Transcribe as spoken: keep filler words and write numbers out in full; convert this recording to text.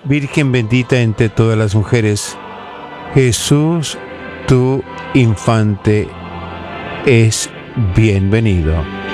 Virgen bendita entre todas las mujeres, Jesús, tu infante, es bienvenido.